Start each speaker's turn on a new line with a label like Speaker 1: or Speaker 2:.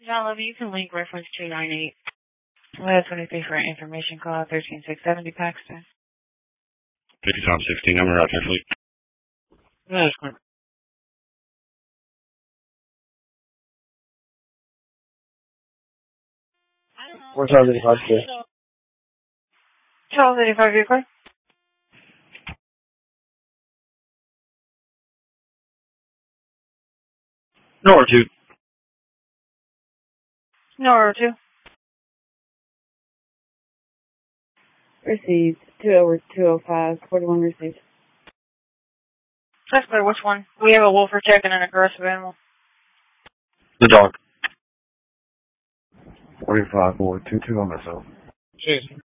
Speaker 1: John Levy, you can link reference 298. Last 23 for information call 13670 Paxton.
Speaker 2: 50 Tom 16, I'm Roger Fleet.
Speaker 1: That's good.
Speaker 3: Where's Charles 85 today?
Speaker 1: Charles 85 vehicle.
Speaker 2: Nor 2.
Speaker 1: No, 2.
Speaker 4: Received. 2/205. 41 received.
Speaker 1: That's clear. Which one? We have a wolf protecting an aggressive animal.
Speaker 2: The dog.
Speaker 3: 45 422 on myself.
Speaker 2: Jeez.